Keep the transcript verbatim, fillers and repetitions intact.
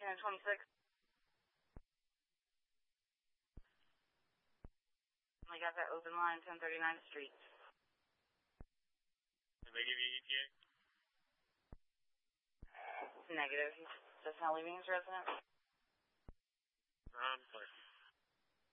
and twenty-six. I got that open line, ten thirty-ninth Street. Did they give you E T A? Negative. He's just now leaving his residence. Um, sorry.